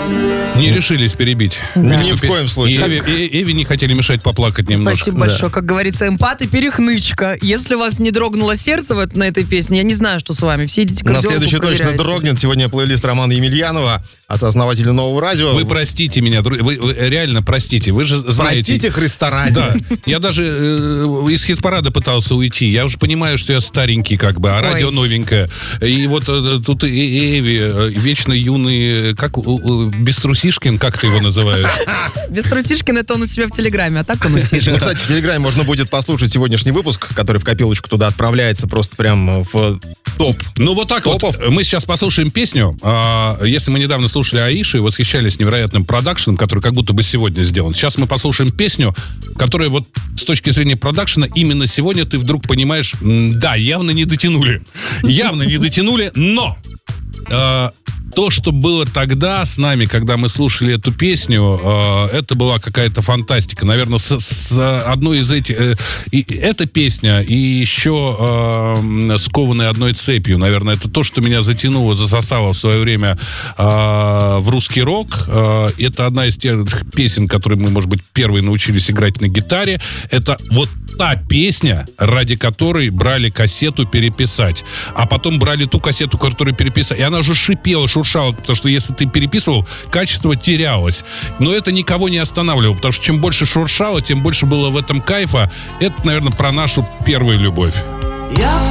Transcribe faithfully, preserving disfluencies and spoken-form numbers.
Не решились перебить. Да. Ни в коем случае. И Эви, и Эви не хотели мешать поплакать немножко. Спасибо большое. Да. Как говорится, эмпат и перехнычка. Если у вас не дрогнуло сердце вот на этой песне, я не знаю, что с вами. Все идите к кардиологу, на следующий точно дрогнет. Сегодня плейлист Романа Емельянова, отца-основателя Нового радио. Вы простите меня, вы, вы реально простите. Вы же знаете... Простите Христа ради. Да. Я даже э, из хит-парада пытался уйти. Я уже понимаю, что я старенький как бы, а Ой. радио новенькое. И вот э, тут и Эви, э, вечно юный, как, э, Беструсишкин, как ты его называешь? Беструсишкин, это он у себя в Телеграме, а так он усишкин. Ну, кстати, в Телеграме можно будет послушать сегодняшний выпуск, который в копилочку туда отправляется, просто прям в топ. Ну, вот так Топов. вот. Мы сейчас послушаем песню. А, если мы недавно слушали Аишу и восхищались невероятным продакшеном, который как будто бы сегодня сделан. Сейчас мы послушаем песню, которая вот с точки зрения продакшена именно сегодня ты вдруг понимаешь, да, явно не дотянули. Явно не дотянули, но... А, то, что было тогда с нами, когда мы слушали эту песню, э, это была какая-то фантастика. Наверное, с, с одной из этих... Э, и, эта песня и еще э, «Скованные одной цепью», наверное, это то, что меня затянуло, засосало в свое время э, в русский рок. Э, это одна из тех песен, которые мы, может быть, первые научились играть на гитаре. Это вот та песня, ради которой брали кассету переписать. А потом брали ту кассету, которую переписали. И она уже шипела, шуршала, потому что если ты переписывал, качество терялось. Но это никого не останавливало, потому что чем больше шуршало, тем больше было в этом кайфа. Это, наверное, про нашу первую любовь.